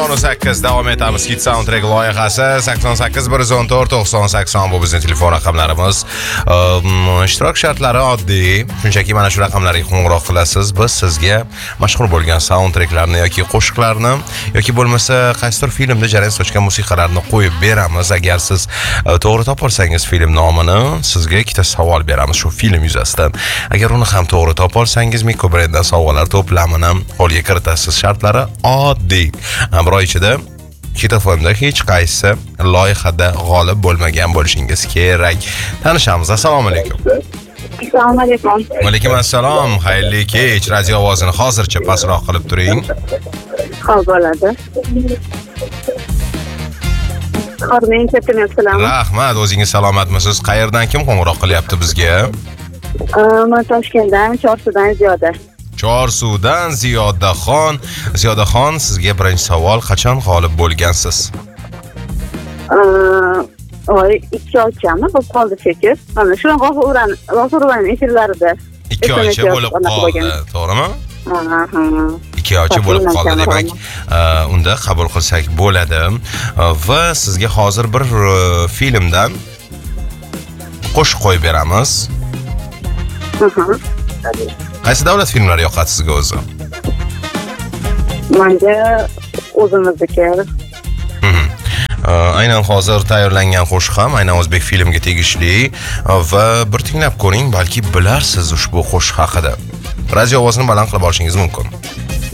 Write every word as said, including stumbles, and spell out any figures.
sakson sakkiz davom etamiz. Hit Soundtrack loyihasi sakson sakkiz bir yuz o'n to'rt to'qson sakson bu bizning telefon raqamlarimiz. Ishtirok shartlari oddiy. Shunchaki mana shu raqamlarga qo'ng'iroq qilasiz. Biz sizga mashhur bo'lgan soundtracklarni yoki qo'shiqlarni yoki bo'lmasa qaysidir filmda jarayon sochgan musiqalarni qo'yib beramiz. Agar siz to'g'ri topolsangiz film nomini, sizga ikkita savol beramiz shu film yuzasidan. Agar uni ham to'g'ri topolsangiz, Miko Brenddan sovg'alar to'plamini qo'lga kiritasiz. Shartlari oddiy. Bir oy ichida Hit F M'da hech qaysi loyihada g'olib bo'lmagan bo'lishingiz kerak. Tanishamiz. Assalomu alaykum. Assalomu alaykum. Va alaykum assalom. Xayrli kech. Radio ovozini hozircha pastroq qilib turing. Xo'p bo'ladi. Xormeng ketmayapsizlar. Rahmat. O'zingiz salomatmisiz? Qayerdan kim qo'ng'iroq qilyapti bizga? Men Toshkentdan, Chorsudan Ziyoda. Chorsudan Ziyodaxon. Ziyodaxon, sizga birinchi savol, qachon g'olib bo'lgansiz? Oy, ikki oychami bo'lib qoldi shekil. Mana shu g'ofurvan, g'ofurvan efirlarida. ikki oycha bo'lib qoldi, to'g'rimi? Ha, ha. ikki oycha bo'lib qoldi, demak, unda qabul qilsak bo'ladi. Va sizga hozir bir filmdan qo'shiq qo'yib beramiz. Qaysi davlat filmlari yoqadi sizga o'zi? Menga o'zimizniki. Aynan hozir tayyorlangan qo'shiq ham aynan o'zbek filmga tegishli va bir tinglab ko'ring, balki bilarsiz ushbu qo'shiq haqida. Radio ovozini baland qilib olishingiz mumkin.